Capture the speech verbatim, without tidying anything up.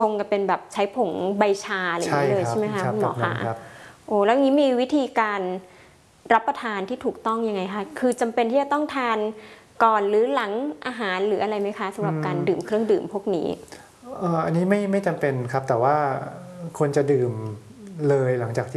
คงจะเป็นแบบใช้ผงใบชาอะไรอย่างนี้เลยใช่ไหมคะคุณหมอคะโอ้แล้วนี้มีวิธีการรับประทานที่ถูกต้องยังไงคะคือจำเป็นที่จะต้องทานก่อนหรือหลังอาหารหรืออะไรไหมคะสำหรับการดื่มเครื่องดื่มพวกนี้อันนี้ไม่ไม่จำเป็นครับแต่ว่าควรจะดื่มเลยหลังจากที่